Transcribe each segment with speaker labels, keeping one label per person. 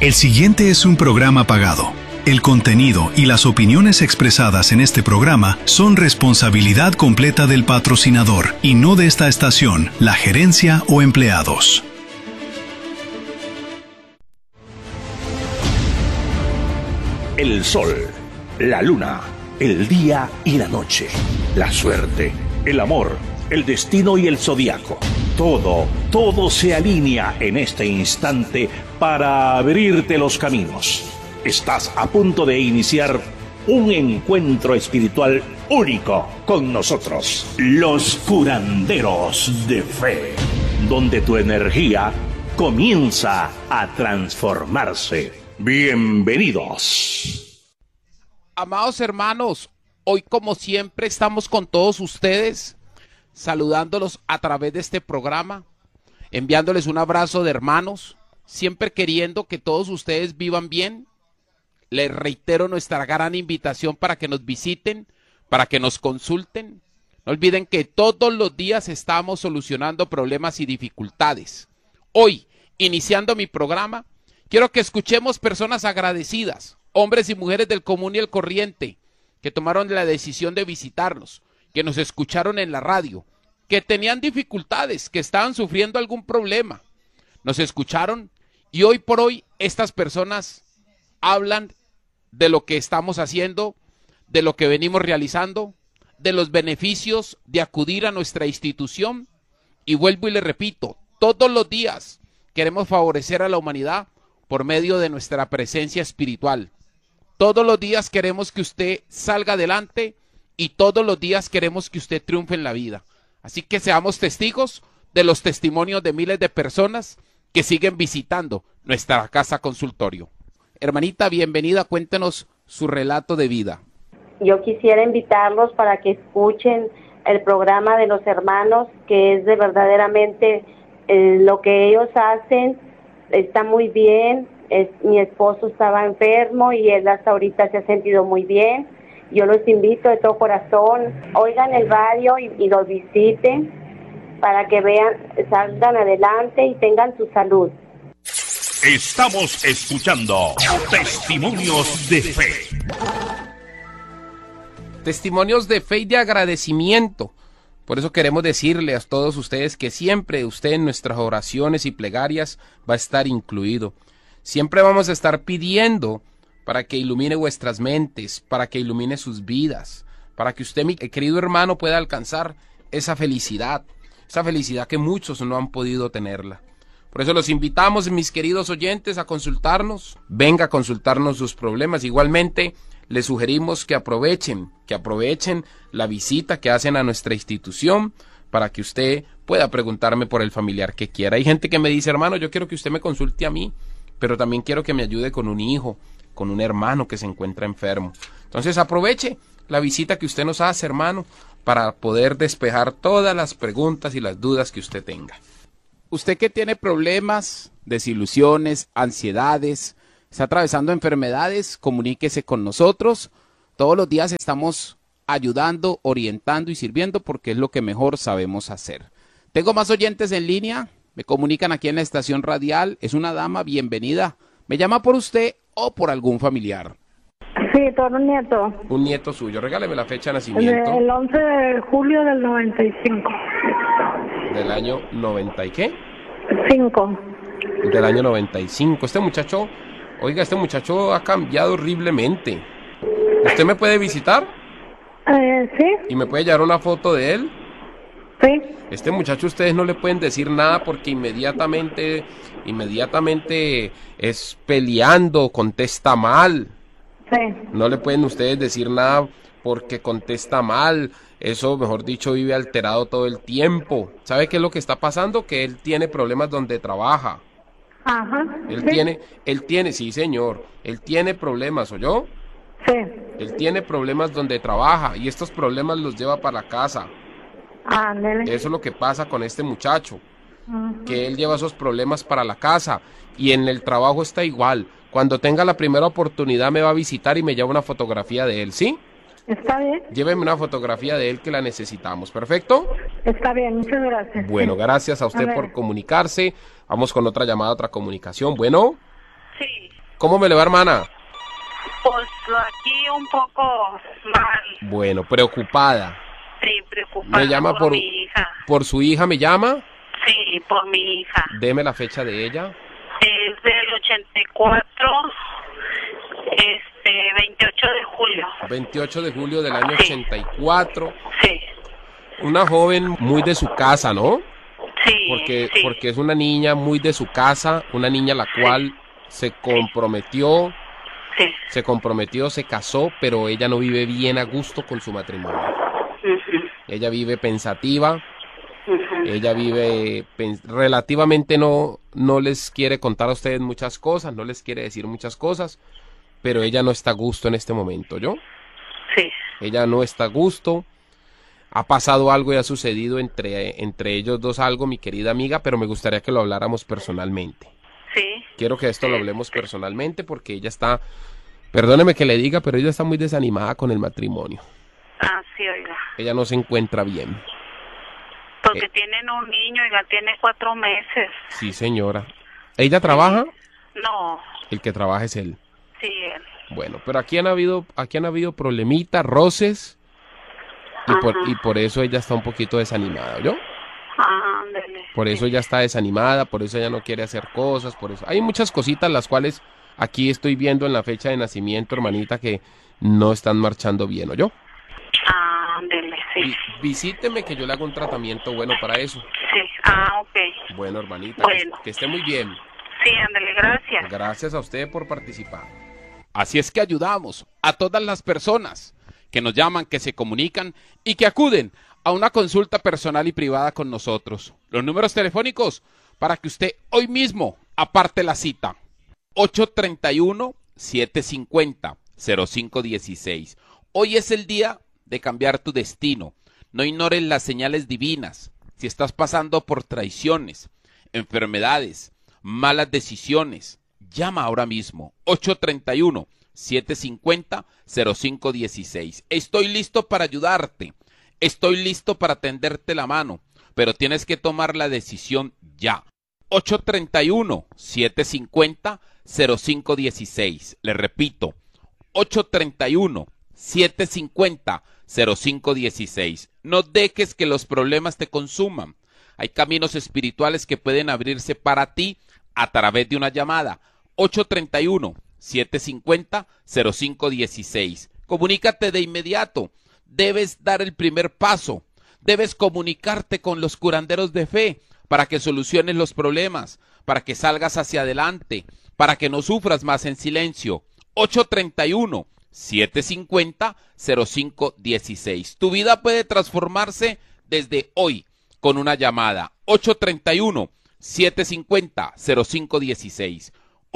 Speaker 1: El siguiente es un programa pagado. El contenido y las opiniones expresadas en este programa son responsabilidad completa del patrocinador y no de esta estación, la gerencia o empleados.
Speaker 2: El sol, la luna, el día y la noche, la suerte, el amor, el destino y el zodiaco. Todo se alinea en este instante para abrirte los caminos. Estás a punto de iniciar un encuentro espiritual único con nosotros, los curanderos de fe, donde tu energía comienza a transformarse. Bienvenidos.
Speaker 3: Amados hermanos, hoy como siempre estamos con todos ustedes, saludándolos a través de este programa, enviándoles un abrazo de hermanos, siempre queriendo que todos ustedes vivan bien. Les reitero nuestra gran invitación para que nos visiten, para que nos consulten. No olviden que todos los días estamos solucionando problemas y dificultades. Hoy, iniciando mi programa, quiero que escuchemos personas agradecidas, hombres y mujeres del común y el corriente, que tomaron la decisión de visitarnos, que nos escucharon en la radio, que tenían dificultades, que estaban sufriendo algún problema. Nos escucharon y hoy por hoy estas personas hablan de lo que estamos haciendo, de lo que venimos realizando, de los beneficios de acudir a nuestra institución. Y vuelvo y le repito, todos los días queremos favorecer a la humanidad por medio de nuestra presencia espiritual. Todos los días queremos que usted salga adelante y todos los días queremos que usted triunfe en la vida. Así que seamos testigos de los testimonios de miles de personas que siguen visitando nuestra casa consultorio. Hermanita, bienvenida, cuéntenos su relato de vida.
Speaker 4: Yo quisiera invitarlos para que escuchen el programa de los hermanos, que es de verdaderamente lo que ellos hacen, está muy bien. Mi esposo estaba enfermo y él hasta ahorita se ha sentido muy bien. Yo los invito de todo corazón, oigan el radio y los visiten para que vean, salgan adelante y tengan su salud.
Speaker 2: Estamos escuchando Testimonios de Fe.
Speaker 3: Testimonios de fe y de agradecimiento. Por eso queremos decirle a todos ustedes que siempre usted en nuestras oraciones y plegarias va a estar incluido. Siempre vamos a estar pidiendo para que ilumine vuestras mentes, para que ilumine sus vidas, para que usted, mi querido hermano, pueda alcanzar esa felicidad que muchos no han podido tenerla. Por eso los invitamos, mis queridos oyentes, a consultarnos. Venga a consultarnos sus problemas. Igualmente, les sugerimos que aprovechen la visita que hacen a nuestra institución para que usted pueda preguntarme por el familiar que quiera. Hay gente que me dice, hermano, yo quiero que usted me consulte a mí, pero también quiero que me ayude con un hijo, con un hermano que se encuentra enfermo. Entonces aproveche la visita que usted nos hace, hermano, para poder despejar todas las preguntas y las dudas que usted tenga. Usted que tiene problemas, desilusiones, ansiedades, está atravesando enfermedades, comuníquese con nosotros. Todos los días estamos ayudando, orientando y sirviendo porque es lo que mejor sabemos hacer. Tengo más oyentes en línea, me comunican aquí en la estación radial. Es una dama, bienvenida. ¿Me llama por usted o por algún familiar?
Speaker 5: Sí, por un nieto.
Speaker 3: Un nieto suyo. Regáleme la fecha de nacimiento.
Speaker 5: El 11 de julio del 95.
Speaker 3: ¿Del año 90 y qué?
Speaker 5: 5.
Speaker 3: Del año 95. Este muchacho ha cambiado horriblemente. ¿Usted me puede visitar?
Speaker 5: Sí.
Speaker 3: ¿Y me puede llevar una foto de él?
Speaker 5: Sí.
Speaker 3: Este muchacho ustedes no le pueden decir nada porque inmediatamente es peleando, contesta mal.
Speaker 5: Sí.
Speaker 3: No le pueden ustedes decir nada porque contesta mal. Eso, mejor dicho, vive alterado todo el tiempo. ¿Sabe qué es lo que está pasando? Que él tiene problemas donde trabaja.
Speaker 5: Ajá.
Speaker 3: Sí, señor. Él tiene problemas, ¿oyó?
Speaker 5: Sí.
Speaker 3: Él tiene problemas donde trabaja y estos problemas los lleva para la casa.
Speaker 5: Ándale.
Speaker 3: Eso es lo que pasa con este muchacho, que él lleva esos problemas para la casa y en el trabajo está igual. Cuando tenga la primera oportunidad me va a visitar y me lleva una fotografía de él, ¿sí?
Speaker 5: Está bien.
Speaker 3: Lléveme una fotografía de él que la necesitamos, ¿perfecto?
Speaker 5: Está bien, muchas gracias.
Speaker 3: Bueno, gracias a usted por comunicarse. Vamos con otra llamada, otra comunicación. Bueno.
Speaker 6: Sí. ¿Cómo me le va, hermana?
Speaker 5: Pues aquí un poco mal.
Speaker 6: Bueno, preocupada.
Speaker 5: Sí, preocupada
Speaker 6: Me llama por
Speaker 5: mi hija.
Speaker 6: por su hija, ¿me llama?
Speaker 5: Sí, por mi hija.
Speaker 6: Deme la fecha de ella.
Speaker 5: Es del 84, 28 de julio.
Speaker 6: 28 de julio del año
Speaker 5: Sí.
Speaker 6: 84.
Speaker 5: Sí,
Speaker 6: Una joven muy de su casa, ¿no?
Speaker 5: sí,
Speaker 6: Porque
Speaker 5: sí.
Speaker 6: es una niña muy de su casa, una niña la cual se comprometió, se casó, pero ella no vive bien a gusto con su matrimonio.
Speaker 5: Ujú,
Speaker 6: Ella vive pensativa,
Speaker 5: ujú.
Speaker 6: ella vive relativamente no les quiere contar a ustedes muchas cosas, no les quiere decir muchas cosas, pero ella no está a gusto en este momento, ¿yo?
Speaker 5: Sí,
Speaker 6: Ella no está a gusto. Ha pasado algo y ha sucedido entre ellos dos algo, mi querida amiga, pero me gustaría que lo habláramos personalmente.
Speaker 5: sí.
Speaker 6: Quiero que esto lo hablemos personalmente porque ella está, perdóneme que le diga, pero ella está muy desanimada con el matrimonio.
Speaker 5: Ah, sí, oiga.
Speaker 6: Ella no se encuentra bien.
Speaker 5: Porque tienen un niño, oiga, tiene 4 meses.
Speaker 6: Sí, señora. ¿Ella trabaja?
Speaker 5: No,
Speaker 6: El que trabaja es él.
Speaker 5: sí, él.
Speaker 6: Bueno, pero aquí han habido problemitas, roces, y por eso ella está un poquito desanimada, ¿yo?
Speaker 5: Ándele.
Speaker 6: Por eso ella está desanimada, por eso ella no quiere hacer cosas, por eso. Hay muchas cositas las cuales aquí estoy viendo en la fecha de nacimiento, hermanita, que no están marchando bien, ¿o yo?
Speaker 5: Ándele, sí.
Speaker 6: Visíteme que yo le hago un tratamiento bueno para eso.
Speaker 5: Sí, ok.
Speaker 6: Bueno, hermanita,
Speaker 5: Bueno.
Speaker 6: que esté muy bien.
Speaker 5: Sí, ándele, gracias.
Speaker 6: Gracias a usted por participar.
Speaker 3: Así es que ayudamos a todas las personas que nos llaman, que se comunican y que acuden a una consulta personal y privada con nosotros. Los números telefónicos para que usted hoy mismo aparte la cita. 831-750-0516. Hoy es el día de cambiar tu destino. No ignores las señales divinas. Si estás pasando por traiciones, enfermedades, malas decisiones, llama ahora mismo. 831-750-0516. Estoy listo para ayudarte. Estoy listo para tenderte la mano, pero tienes que tomar la decisión ya. 831-750-0516. Le repito, 831-750-0516. No dejes que los problemas te consuman. Hay caminos espirituales que pueden abrirse para ti a través de una llamada. 831-750-0516. Comunícate de inmediato. Debes dar el primer paso. Debes comunicarte con los curanderos de fe para que soluciones los problemas, para que salgas hacia adelante, para que no sufras más en silencio. 831-750-0516. Tu vida puede transformarse desde hoy con una llamada. 831-750-0516.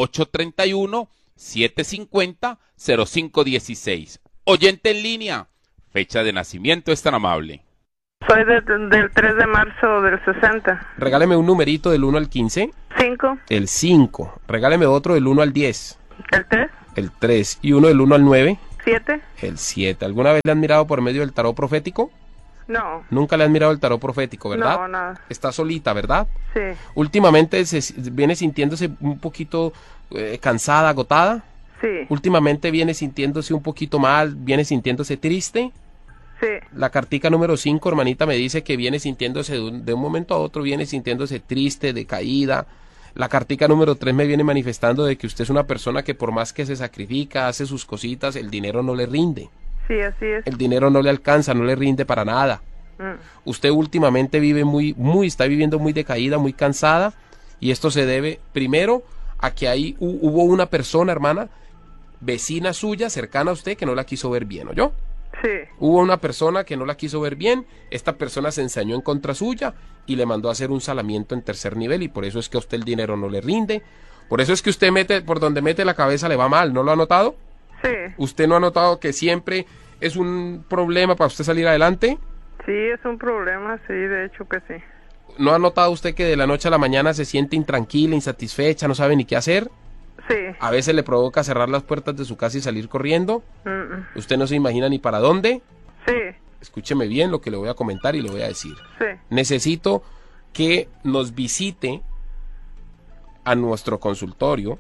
Speaker 3: 831-750-0516. Oyente en línea. Fecha de nacimiento es tan amable.
Speaker 5: Soy del 3 de marzo del 60.
Speaker 6: Regáleme un numerito del 1 al 15.
Speaker 5: 5,
Speaker 6: El 5. Regáleme otro del 1 al 10.
Speaker 5: el 3,
Speaker 6: El 3. Y uno del 1 al 9.
Speaker 5: 7.
Speaker 6: El 7. ¿Alguna vez le han mirado por medio del tarot profético?
Speaker 5: No,
Speaker 6: Nunca le han mirado el tarot profético, ¿verdad?
Speaker 5: no, nada.
Speaker 6: Está solita, ¿verdad?
Speaker 5: Sí,
Speaker 6: Últimamente viene sintiéndose un poquito cansada, agotada.
Speaker 5: sí,
Speaker 6: Últimamente viene sintiéndose un poquito mal, viene sintiéndose triste.
Speaker 5: sí.
Speaker 6: La cartica número 5, hermanita, me dice que viene sintiéndose de un momento a otro, viene sintiéndose triste, decaída. La cartica número 3 me viene manifestando de que usted es una persona que por más que se sacrifica, hace sus cositas, el dinero no le rinde.
Speaker 5: Sí, así es.
Speaker 6: El dinero no le alcanza, no le rinde para nada. Usted últimamente vive está viviendo muy decaída, muy cansada, y esto se debe primero a que hubo una persona, hermana, vecina suya, cercana a usted, que no la quiso ver bien, ¿oyó?
Speaker 5: Sí,
Speaker 6: Hubo una persona que no la quiso ver bien, esta persona se ensañó en contra suya y le mandó a hacer un salamiento en tercer nivel, y por eso es que a usted el dinero no le rinde, por eso es que usted por donde mete la cabeza le va mal, ¿no lo ha notado?
Speaker 5: sí,
Speaker 6: ¿Usted no ha notado que siempre es un problema para usted salir adelante?
Speaker 5: sí, es un problema, sí, de hecho que sí.
Speaker 6: ¿No ha notado usted que de la noche a la mañana se siente intranquila, insatisfecha, no sabe ni qué hacer?
Speaker 5: Sí,
Speaker 6: A veces le provoca cerrar las puertas de su casa y salir corriendo.
Speaker 5: mm,
Speaker 6: Usted no se imagina ni para dónde.
Speaker 5: sí,
Speaker 6: Escúcheme bien lo que le voy a comentar y le voy a decir.
Speaker 5: sí,
Speaker 6: Necesito que nos visite a nuestro consultorio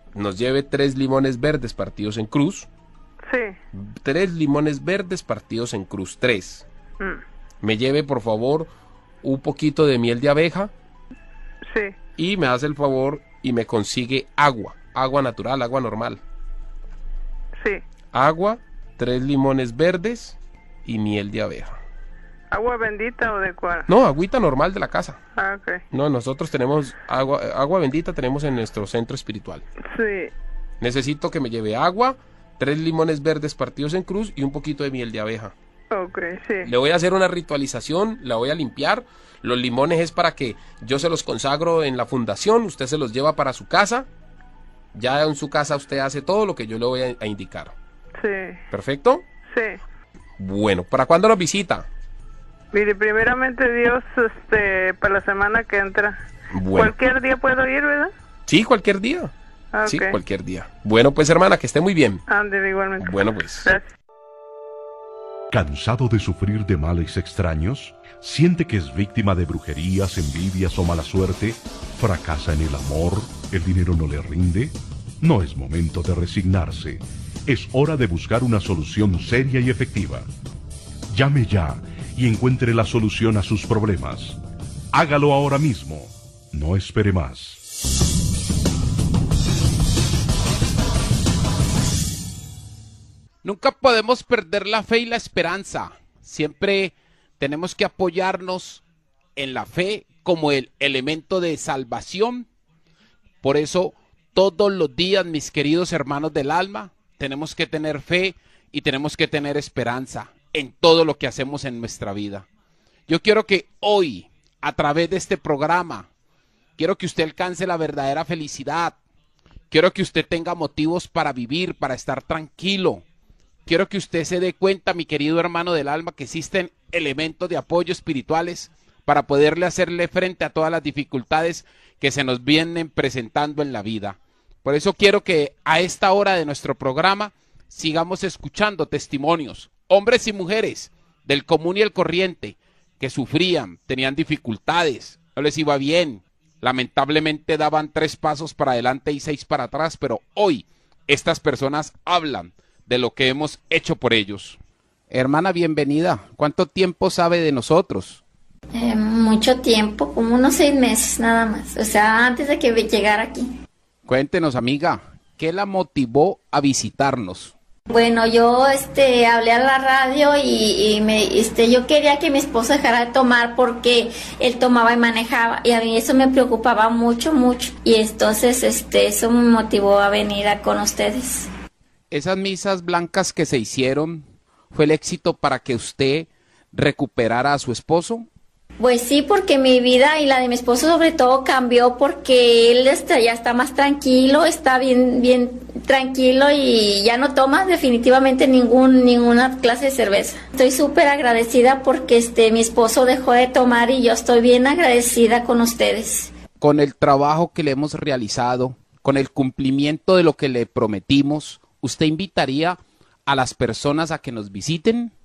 Speaker 6: nos lleve 3 limones verdes partidos en cruz.
Speaker 5: Sí.
Speaker 6: 3 limones verdes partidos en cruz, 3. Me lleve, por favor, un poquito de miel de abeja.
Speaker 5: Sí.
Speaker 6: Y me hace el favor y me consigue agua. Agua natural, agua normal.
Speaker 5: Sí.
Speaker 6: Agua, 3 limones verdes y miel de abeja.
Speaker 5: ¿Agua bendita o de cuál?
Speaker 6: No, agüita normal de la casa.
Speaker 5: Ah, ok.
Speaker 6: No, nosotros tenemos agua bendita, tenemos en nuestro centro espiritual.
Speaker 5: Sí.
Speaker 6: Necesito que me lleve agua, 3 limones verdes partidos en cruz y un poquito de miel de abeja.
Speaker 5: Ok, sí.
Speaker 6: Le voy a hacer una ritualización, la voy a limpiar. Los limones es para que yo se los consagro en la fundación, usted se los lleva para su casa. Ya en su casa usted hace todo lo que yo le voy a indicar.
Speaker 5: Sí.
Speaker 6: ¿Perfecto?
Speaker 5: Sí.
Speaker 6: Bueno, ¿para cuándo nos visita?
Speaker 5: Mire, primeramente Dios, para la semana que entra.
Speaker 6: Bueno.
Speaker 5: Cualquier día puedo ir, ¿verdad?
Speaker 6: Sí, cualquier día.
Speaker 5: Ah,
Speaker 6: Sí,
Speaker 5: ok.
Speaker 6: cualquier día. Bueno, pues hermana, que esté muy bien.
Speaker 5: Ande, igualmente.
Speaker 6: Bueno, pues.
Speaker 5: Gracias.
Speaker 7: ¿Cansado de sufrir de males extraños? ¿Siente que es víctima de brujerías, envidias o mala suerte? ¿Fracasa en el amor? ¿El dinero no le rinde? No es momento de resignarse. Es hora de buscar una solución seria y efectiva. Llame ya y encuentre la solución a sus problemas. Hágalo ahora mismo. No espere más.
Speaker 3: Nunca podemos perder la fe y la esperanza. Siempre tenemos que apoyarnos en la fe como el elemento de salvación. Por eso, todos los días, mis queridos hermanos del alma, tenemos que tener fe y tenemos que tener esperanza en todo lo que hacemos en nuestra vida. Yo quiero que hoy, a través de este programa, quiero que usted alcance la verdadera felicidad. Quiero que usted tenga motivos para vivir, para estar tranquilo. Quiero que usted se dé cuenta, mi querido hermano del alma, que existen elementos de apoyo espirituales para poderle hacerle frente a todas las dificultades que se nos vienen presentando en la vida. Por eso quiero que a esta hora de nuestro programa sigamos escuchando testimonios, hombres y mujeres del común y el corriente, que sufrían, tenían dificultades, no les iba bien, lamentablemente daban 3 pasos para adelante y 6 para atrás, pero hoy estas personas hablan de lo que hemos hecho por ellos. Hermana, bienvenida. ¿Cuánto tiempo sabe de nosotros?
Speaker 8: Mucho tiempo, como unos 6 meses nada más, o sea, antes de que llegara aquí.
Speaker 3: Cuéntenos, amiga, ¿qué la motivó a visitarnos?
Speaker 8: Bueno, yo hablé a la radio y yo quería que mi esposo dejara de tomar porque él tomaba y manejaba y a mí eso me preocupaba mucho y entonces eso me motivó a venir con ustedes.
Speaker 3: Esas misas blancas que se hicieron, ¿fue el éxito para que usted recuperara a su esposo?
Speaker 8: Pues sí, porque mi vida y la de mi esposo sobre todo cambió porque él ya está más tranquilo, está bien tranquilo y ya no toma definitivamente ninguna clase de cerveza. Estoy súper agradecida porque mi esposo dejó de tomar y yo estoy bien agradecida con ustedes.
Speaker 3: Con el trabajo que le hemos realizado, con el cumplimiento de lo que le prometimos, ¿usted invitaría a las personas a que nos visiten?